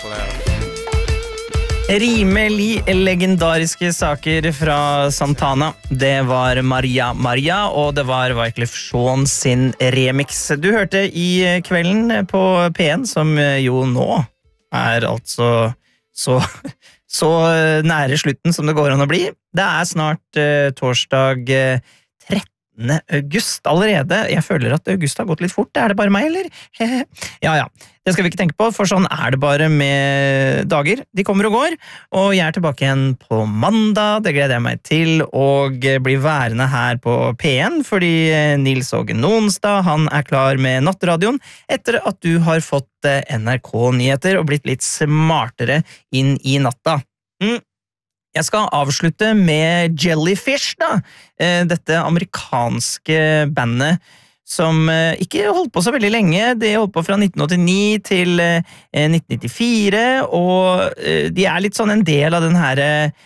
Rimelig legendariske saker fra Santana. Det var Maria Maria, og det var Wyclef Jean sin remix. Du hørte i kvelden på P1, som jo nå er altså så nære slutten som det går an å bli. Det er snart torsdag 13. august allerede. Jeg føler at august har gått litt fort. Er det bare meg, eller? Ja. Det skal vi ikke tenke på, for sånn er det bare med dager. De kommer og går, og jeg er tilbake igjen på mandag. Det gleder jeg meg til, og blir værende her på P1, fordi Nils Åge Nonstad, han er klar med nattradioen, etter at du har fått NRK-nyheter og blitt litt smartere inn i natta. Jeg skal avslutte med Jellyfish, da. Dette amerikanske bandet som ikke holdt på så veldig lenge. De holdt på fra 1989 til 1994, og de er litt sånn en del av den her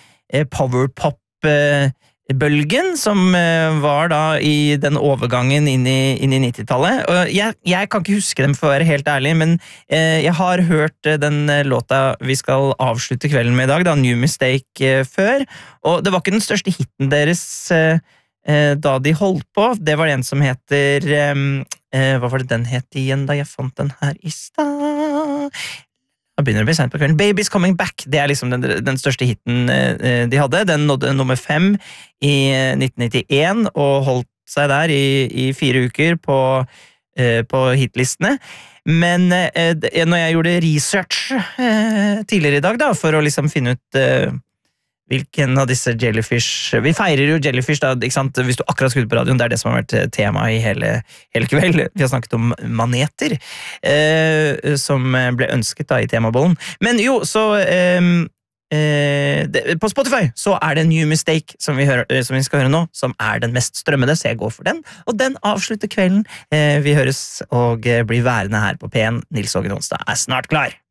powerpop-bølgen som var da i den overgangen inn i 90-tallet. Jeg kan ikke huske dem, for å være helt ærlig, men jeg har hørt den låta vi skal avslutte kvelden med i dag, da, New Mistake, før, og det var ikke den største hitten deres da de holdt på. Det var en som heter hva var det den het igjen da jeg fant den her i stad? Det begynner å bli sent på kvelden. Baby's Coming Back, det er liksom den største hitten de hadde. Den nådde nummer 5 i 1991 og holdt seg der i 4 uker på hitlistene. Men når jeg gjorde research tidligere i dag da, for å liksom finne ut hvilken av disse Jellyfish... Vi feirer jo Jellyfish, da, ikke sant? Hvis du akkurat skudde på radioen, det er det som har vært tema i hele kveld. Vi har snakket om maneter, som ble ønsket da i temabollen. Men jo, så... på Spotify så er det New Mistake som vi skal høre nå, som er den mest strømmede, så jeg går for den. Og den avslutter kvelden. Vi høres og blir værende her på P1. Nils Åge Nonstad er snart klar.